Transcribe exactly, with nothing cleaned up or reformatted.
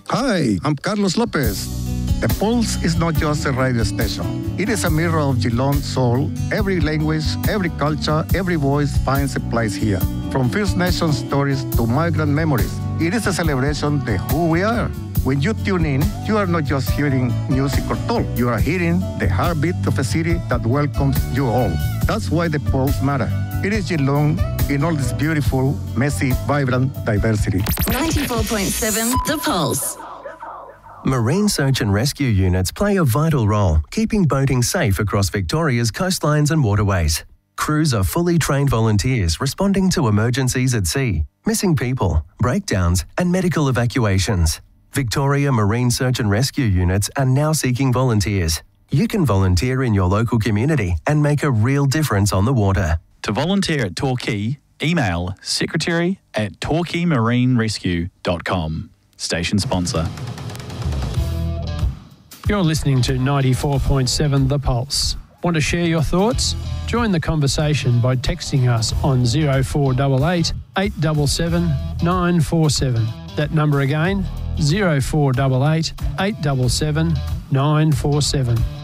Hi, I'm Carlos Lopez. The Pulse is not just a radio station. It is a mirror of Geelong's soul. Every language, every culture, every voice finds a place here. From First Nation stories to migrant memories, it is a celebration of who we are. When you tune in, you are not just hearing music or talk. You are hearing the heartbeat of a city that welcomes you all. That's why the Pulse matter. It is Geelong in all this beautiful, messy, vibrant diversity. ninety-four point seven The Pulse. Marine search and rescue units play a vital role, keeping boating safe across Victoria's coastlines and waterways. Crews are fully trained volunteers responding to emergencies at sea, missing people, breakdowns, and medical evacuations. Victoria Marine Search and Rescue Units are now seeking volunteers. You can volunteer in your local community and make a real difference on the water. To volunteer at Torquay, email secretary at torquay marine rescue dot com. Station sponsor. You're listening to ninety-four point seven The Pulse. Want to share your thoughts? Join the conversation by texting us on oh four eight eight, eight seven seven, nine four seven. That number again, oh four eight eight, eight seven seven, nine four seven.